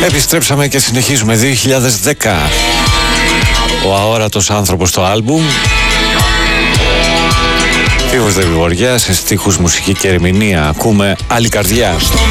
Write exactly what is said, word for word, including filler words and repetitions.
Επιστρέψαμε και συνεχίζουμε. δύο χιλιάδες δέκα. Ο αόρατος άνθρωπος στο άλμπουμ. Στίχος Δεβιβοριά, σε στίχους, μουσική και ερμηνεία ακούμε Άλλη Καρδιά. Στον